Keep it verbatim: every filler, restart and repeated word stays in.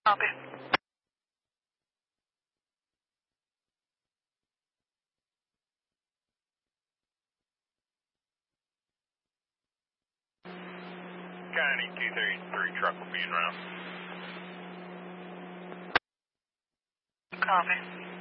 Copy. County two thirty-three truck will be in route. Copy.